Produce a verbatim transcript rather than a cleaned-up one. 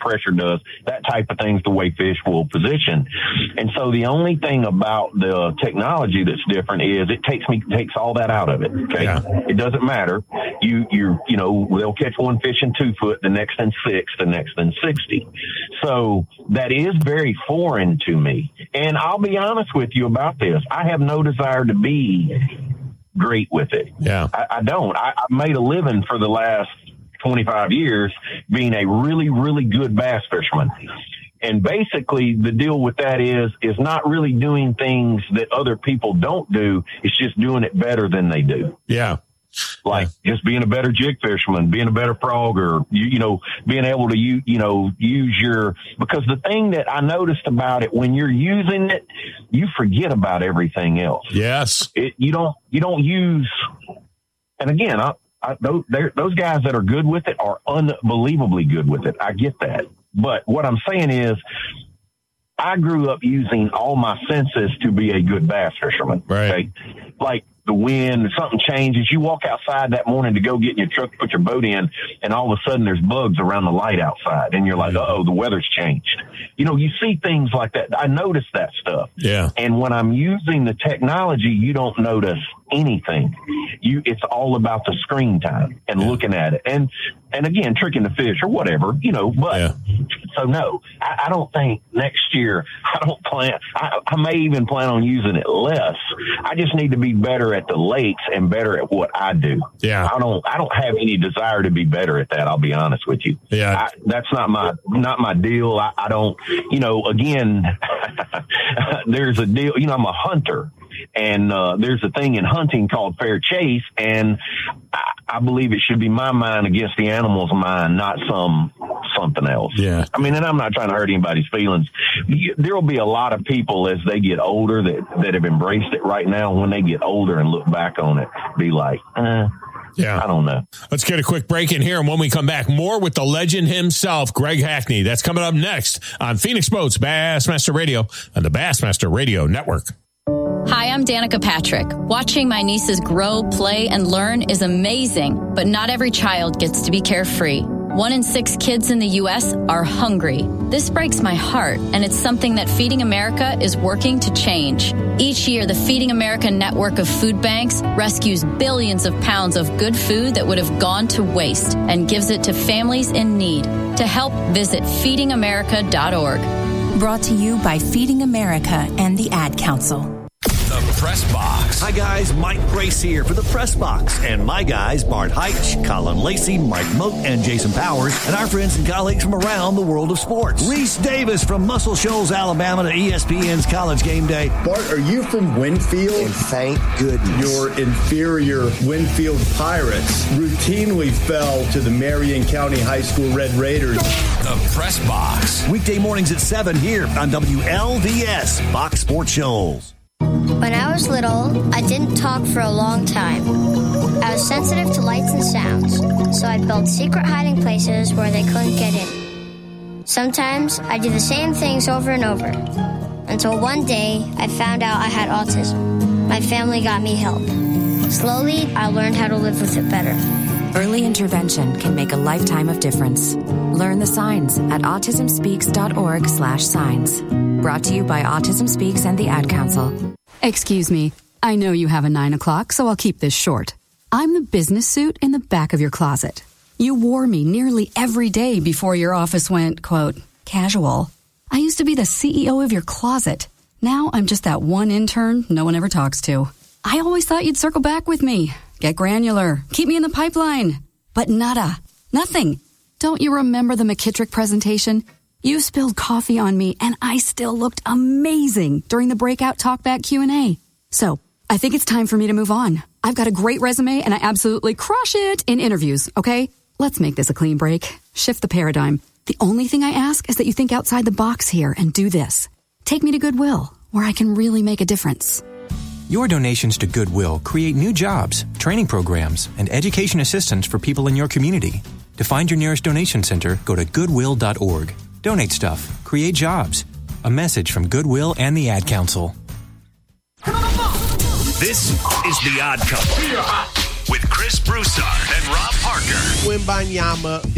pressure does, that type of thing's the way fish will position. And so the only thing about the technology that's different is it takes me takes all that out of it. Okay, yeah. It doesn't matter. You you you know they'll catch one fish in two foot, the next in six, the next in sixty. So that is very foreign to me. And I'll be honest with you about this. I have no desire to be great with it. Yeah, I, I don't. I, I made a living for the last twenty-five years being a really, really good bass fisherman. And basically the deal with that is, is not really doing things that other people don't do. It's just doing it better than they do. Yeah. Like yeah. just being a better jig fisherman, being a better frogger, you, you know, being able to, you, you know, use your, because the thing that I noticed about it, when you're using it, you forget about everything else. Yes. It, you don't, you don't use, and again, I, I, those, those guys that are good with it are unbelievably good with it. I get that. But what I'm saying is, I grew up using all my senses to be a good bass fisherman. Right. Okay? Like the wind, something changes. You walk outside that morning to go get in your truck, put your boat in, and all of a sudden there's bugs around the light outside. And you're like, uh-oh, the weather's changed. You know, you see things like that. I notice that stuff. Yeah. And when I'm using the technology, you don't notice anything. You, it's all about the screen time and yeah. looking at it. And, and again, tricking the fish or whatever, you know, but yeah. so no, I, I don't think next year, I don't plan, I, I may even plan on using it less. I just need to be better at the lakes and better at what I do. Yeah. I don't, I don't have any desire to be better at that. I'll be honest with you. Yeah. I, that's not my, not my deal. I, I don't, you know, again, there's a deal, you know, I'm a hunter. And uh, there's a thing in hunting called fair chase, and I, I believe it should be my mind against the animal's mind, not some something else. Yeah. I mean, and I'm not trying to hurt anybody's feelings. There will be a lot of people as they get older that, that have embraced it right now. When they get older and look back on it, be like, eh. Yeah. I don't know. Let's get a quick break in here. And when we come back, more with the legend himself, Greg Hackney. That's coming up next on Phoenix Boats Bassmaster Radio and the Bassmaster Radio Network. Hi, I'm Danica Patrick. Watching my nieces grow, play, and learn is amazing, but not every child gets to be carefree. One in six kids in the U S are hungry. This breaks my heart, and it's something that Feeding America is working to change. Each year, the Feeding America network of food banks rescues billions of pounds of good food that would have gone to waste and gives it to families in need. To help, visit feeding america dot org. Brought to you by Feeding America and the Ad Council. The Press Box. Hi, guys. Mike Grace here for the Press Box. And my guys, Bart Heitch, Colin Lacey, Mike Moat, and Jason Powers, and our friends and colleagues from around the world of sports. Reese Davis from Muscle Shoals, Alabama, to E S P N's College Game Day. Bart, are you from Winfield? And thank goodness. Your inferior Winfield Pirates routinely fell to the Marion County High School Red Raiders. The Press Box. Weekday mornings at seven here on W L V S, Fox Sports Shoals. When I was little, I didn't talk for a long time. I was sensitive to lights and sounds, so I built secret hiding places where they couldn't get in. Sometimes I do the same things over and over, until one day I found out I had autism. My family got me help. Slowly, I learned how to live with it better. Early intervention can make a lifetime of difference. Learn the signs at autism speaks dot org slash signs. Brought to you by Autism Speaks and the Ad Council. Excuse me. I know you have a nine o'clock, so I'll keep this short. I'm the business suit in the back of your closet. You wore me nearly every day before your office went, quote, casual. I used to be the C E O of your closet. Now I'm just that one intern no one ever talks to. I always thought you'd circle back with me. Get granular. Keep me in the pipeline. But nada. Nothing. Don't you remember the McKittrick presentation? You spilled coffee on me, and I still looked amazing during the breakout talkback Q and A. So, I think it's time for me to move on. I've got a great resume, and I absolutely crush it in interviews, okay? Let's make this a clean break. Shift the paradigm. The only thing I ask is that you think outside the box here and do this. Take me to Goodwill, where I can really make a difference. Your donations to Goodwill create new jobs, training programs, and education assistance for people in your community. To find your nearest donation center, go to goodwill dot org. Donate stuff. Create jobs. A message from Goodwill and the Ad Council. This is The Odd Couple with Chris Broussard and Rob Parker. Wembanyama